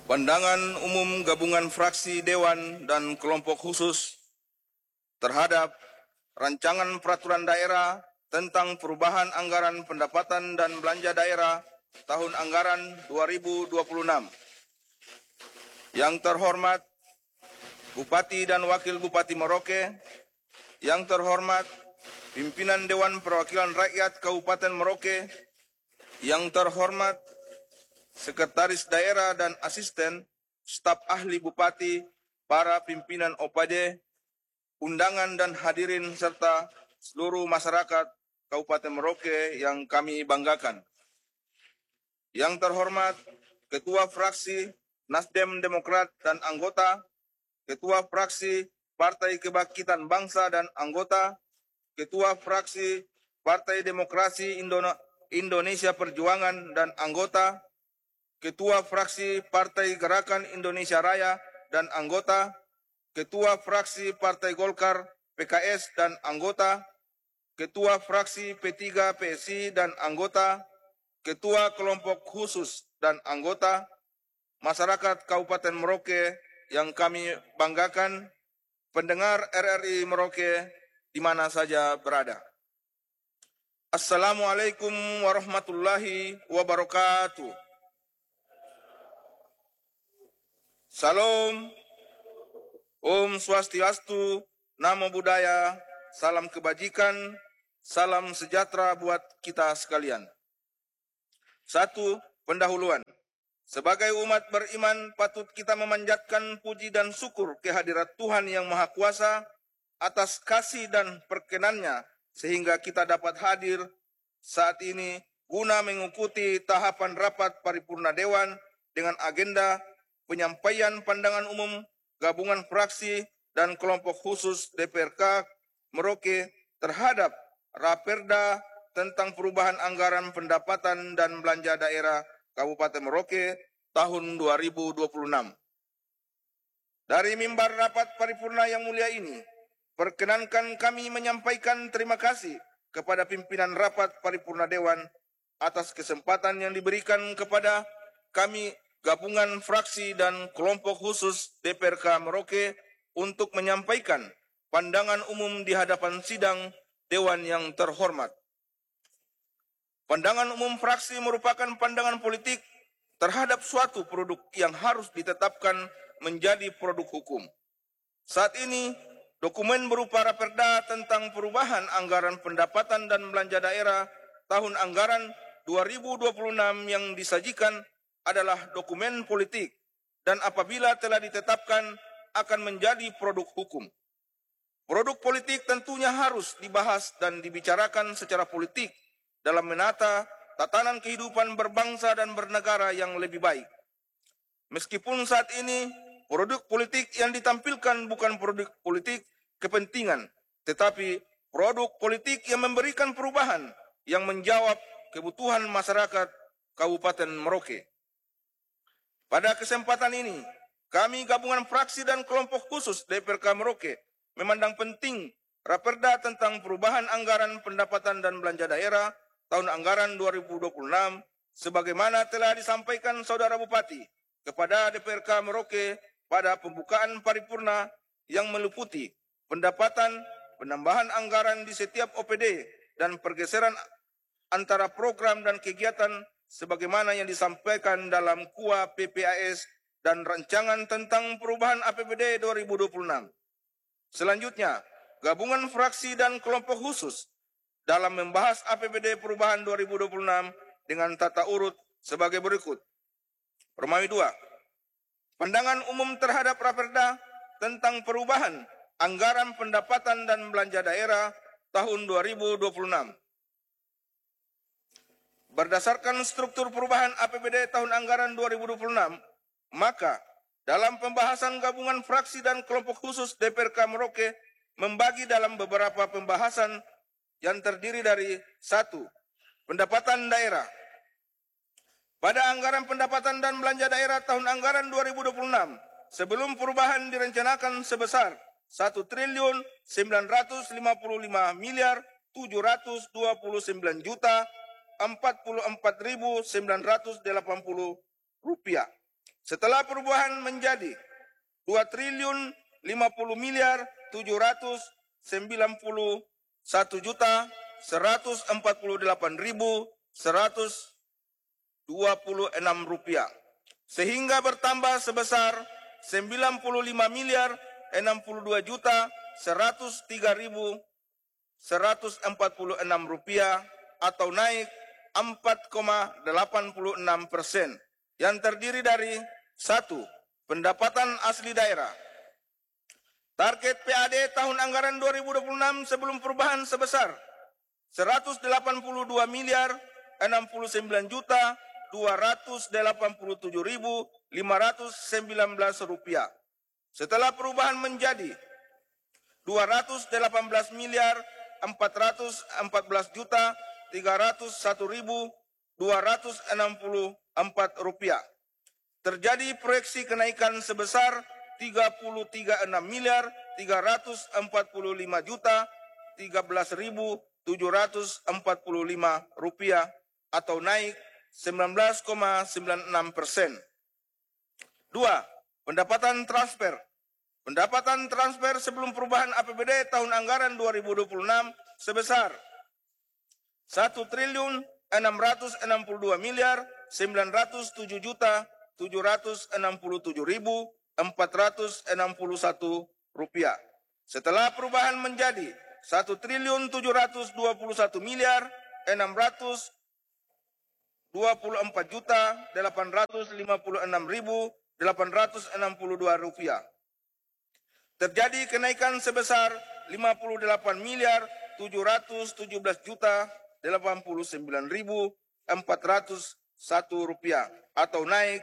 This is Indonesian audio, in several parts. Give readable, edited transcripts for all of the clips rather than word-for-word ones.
Pandangan umum gabungan fraksi Dewan dan kelompok khusus terhadap rancangan peraturan daerah tentang perubahan anggaran pendapatan dan belanja daerah tahun anggaran 2026. Yang terhormat Bupati dan Wakil Bupati Merauke, yang terhormat Pimpinan Dewan Perwakilan Rakyat Kabupaten Merauke, yang terhormat Sekretaris Daerah dan Asisten, Staf Ahli Bupati, para pimpinan OPD, undangan dan hadirin serta seluruh masyarakat Kabupaten Merauke yang kami banggakan. Yang terhormat Ketua Fraksi Nasdem Demokrat dan anggota, Ketua Fraksi Partai Kebangkitan Bangsa dan anggota, Ketua Fraksi Partai Demokrasi Indonesia Perjuangan dan anggota, Ketua Fraksi Partai Gerakan Indonesia Raya dan anggota, Ketua Fraksi Partai Golkar PKS dan anggota, Ketua Fraksi P3 PSI dan anggota, Ketua Kelompok Khusus dan anggota, masyarakat Kabupaten Merauke yang kami banggakan, pendengar RRI Merauke di mana saja berada. Assalamualaikum warahmatullahi wabarakatuh. Salam, Om Swastiastu, Namo Buddhaya, salam kebajikan, salam sejahtera buat kita sekalian. 1. Pendahuluan. Sebagai umat beriman, patut kita memanjatkan puji dan syukur kehadirat Tuhan Yang Maha Kuasa atas kasih dan perkenannya sehingga kita dapat hadir saat ini guna mengikuti tahapan rapat paripurna Dewan dengan agenda penyampaian pandangan umum gabungan fraksi dan kelompok khusus DPRK Merauke terhadap Raperda tentang perubahan anggaran pendapatan dan belanja daerah Kabupaten Merauke tahun 2026. Dari mimbar rapat paripurna yang mulia ini, perkenankan kami menyampaikan terima kasih kepada pimpinan rapat paripurna Dewan atas kesempatan yang diberikan kepada kami gabungan fraksi dan kelompok khusus DPRK Merauke untuk menyampaikan pandangan umum di hadapan sidang Dewan yang terhormat. Pandangan umum fraksi merupakan pandangan politik terhadap suatu produk yang harus ditetapkan menjadi produk hukum. Saat ini, dokumen berupa Raperda tentang perubahan anggaran pendapatan dan belanja daerah tahun anggaran 2026 yang disajikan adalah dokumen politik dan apabila telah ditetapkan akan menjadi produk hukum. Produk politik tentunya harus dibahas dan dibicarakan secara politik dalam menata tatanan kehidupan berbangsa dan bernegara yang lebih baik. Meskipun saat ini produk politik yang ditampilkan bukan produk politik kepentingan, tetapi produk politik yang memberikan perubahan yang menjawab kebutuhan masyarakat Kabupaten Merauke. Pada kesempatan ini, kami gabungan fraksi dan kelompok khusus DPRK Merauke memandang penting Raperda tentang perubahan anggaran pendapatan dan belanja daerah tahun anggaran 2026 sebagaimana telah disampaikan Saudara Bupati kepada DPRK Merauke pada pembukaan paripurna yang meliputi pendapatan, penambahan anggaran di setiap OPD dan pergeseran antara program dan kegiatan sebagaimana yang disampaikan dalam KUA PPAS dan rancangan tentang perubahan APBD 2026. Selanjutnya, gabungan fraksi dan kelompok khusus dalam membahas APBD perubahan 2026 dengan tata urut sebagai berikut. Permai 2. Pandangan umum terhadap Raperda tentang perubahan anggaran pendapatan dan belanja daerah tahun 2026. Berdasarkan struktur perubahan APBD tahun anggaran 2026, maka dalam pembahasan gabungan fraksi dan kelompok khusus DPRK Merauke membagi dalam beberapa pembahasan yang terdiri dari 1. Pendapatan daerah. Pada anggaran pendapatan dan belanja daerah tahun anggaran 2026, sebelum perubahan direncanakan sebesar 1.955.729.044.980 rupiah. Setelah perubahan menjadi 2.051.148.126 rupiah, sehingga bertambah sebesar 95.163.146 rupiah atau naik 4,86%, yang terdiri dari 1. Pendapatan asli daerah. Target PAD tahun anggaran 2026 sebelum perubahan sebesar 182.289.519 rupiah. Setelah perubahan menjadi 218.414.301.264 rupiah. Terjadi proyeksi kenaikan sebesar 36.345.013.745 rupiah atau naik 19,96%. 2. Pendapatan transfer. Pendapatan transfer sebelum perubahan APBD tahun anggaran 2026 sebesar 1.662.967.461 rupiah. Setelah perubahan menjadi 1.224.856.862 rupiah. Terjadi kenaikan sebesar 58.717.89.401 rupiah atau naik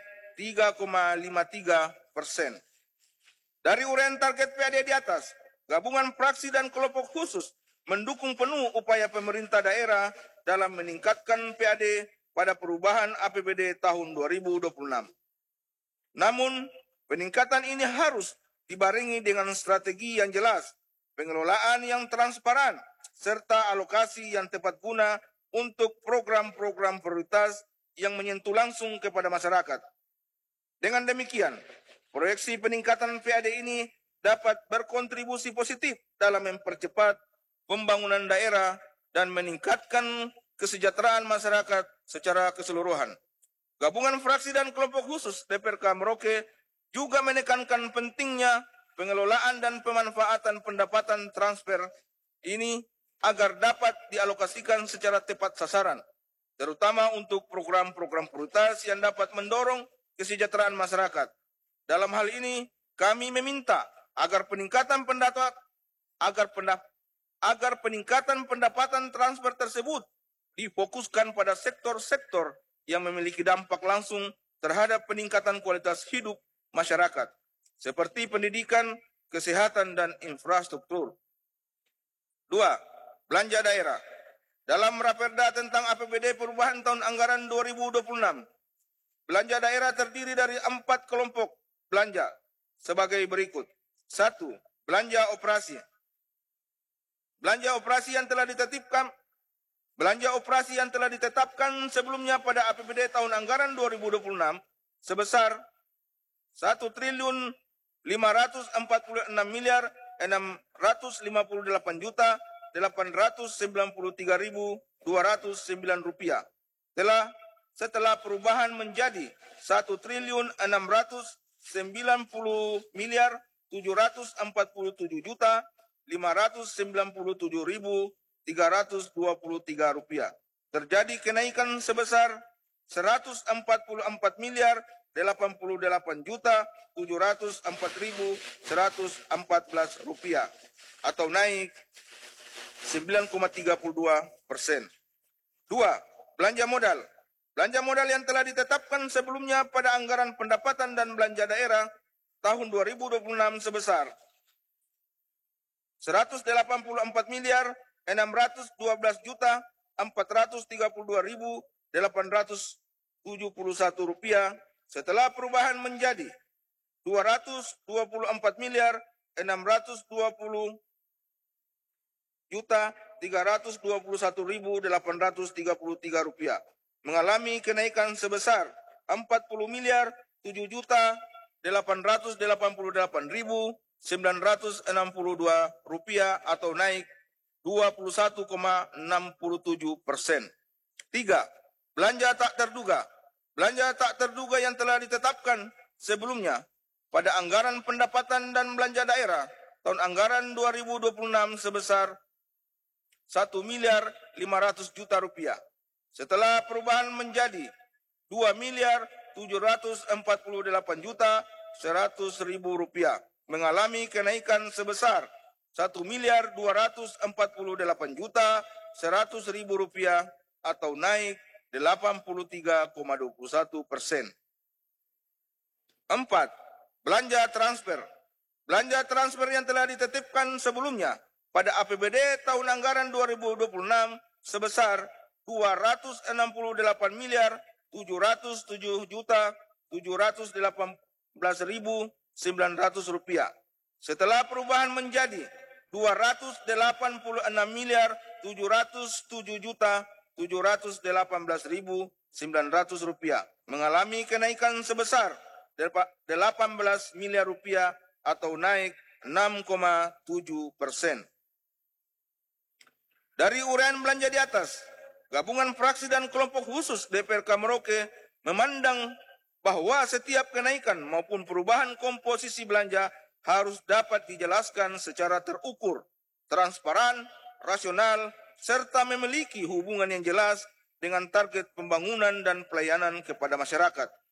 3,53%. Dari uraian target PAD di atas, gabungan fraksi dan kelompok khusus mendukung penuh upaya pemerintah daerah dalam meningkatkan PAD pada perubahan APBD tahun 2026. Namun, peningkatan ini harus dibarengi dengan strategi yang jelas, pengelolaan yang transparan, serta alokasi yang tepat guna untuk program-program prioritas yang menyentuh langsung kepada masyarakat. Dengan demikian, proyeksi peningkatan PAD ini dapat berkontribusi positif dalam mempercepat pembangunan daerah dan meningkatkan kesejahteraan masyarakat secara keseluruhan. Gabungan fraksi dan kelompok khusus DPRK Merauke juga menekankan pentingnya pengelolaan dan pemanfaatan pendapatan transfer ini agar dapat dialokasikan secara tepat sasaran, terutama untuk program-program prioritas yang dapat mendorong kesejahteraan masyarakat. Dalam hal ini, kami meminta agar peningkatan pendapatan transfer tersebut difokuskan pada sektor-sektor yang memiliki dampak langsung terhadap peningkatan kualitas hidup masyarakat, seperti pendidikan, kesehatan, dan infrastruktur. 2. Belanja daerah. Dalam Raperda tentang APBD perubahan tahun anggaran 2026, belanja daerah terdiri dari 4 kelompok belanja sebagai berikut. 1. Belanja operasi. Belanja operasi yang telah ditetapkan sebelumnya pada APBD tahun anggaran 2026 sebesar 1.548.893.209 rupiah setelah perubahan menjadi 1.690.547.597.323 rupiah. Terjadi kenaikan sebesar 144.088.704.114 rupiah atau naik 9,32%. 2. Belanja modal. Belanja modal yang telah ditetapkan sebelumnya pada anggaran pendapatan dan belanja daerah tahun 2026 sebesar 184.432.871 rupiah setelah perubahan menjadi 224.321.833 rupiah, mengalami kenaikan sebesar Rp7.888.962 atau naik 21,67%. 3. Belanja tak terduga. Belanja tak terduga yang telah ditetapkan sebelumnya pada anggaran pendapatan dan belanja daerah tahun anggaran 2026 sebesar Rp1.500.000.000. Setelah perubahan menjadi Rp2.748.100.000 mengalami kenaikan sebesar Rp1.248.100.000 atau naik 83,21%. 4. Belanja transfer. Belanja transfer yang telah ditetapkan sebelumnya pada APBD tahun anggaran 2026 sebesar Rp268.707.718.900. Setelah perubahan menjadi Rp286.707.718.900 mengalami kenaikan sebesar Rp18 miliar atau naik 6,7%. Dari uraian belanja di atas, gabungan fraksi dan kelompok khusus DPRK Merauke memandang bahwa setiap kenaikan maupun perubahan komposisi belanja harus dapat dijelaskan secara terukur, transparan, rasional, serta memiliki hubungan yang jelas dengan target pembangunan dan pelayanan kepada masyarakat.